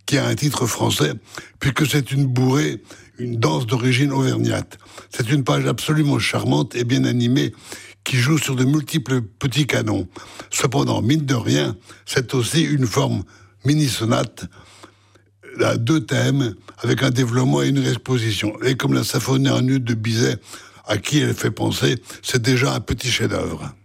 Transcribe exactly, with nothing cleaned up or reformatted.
qui a un titre français, puisque c'est une bourrée, une danse d'origine auvergnate. C'est une page absolument charmante et bien animée, qui joue sur de multiples petits canons. Cependant, mine de rien, c'est aussi une forme mini-sonate, à deux thèmes, avec un développement et une exposition. Et comme la symphonie en ut de Bizet, à qui elle fait penser, c'est déjà un petit chef-d'œuvre.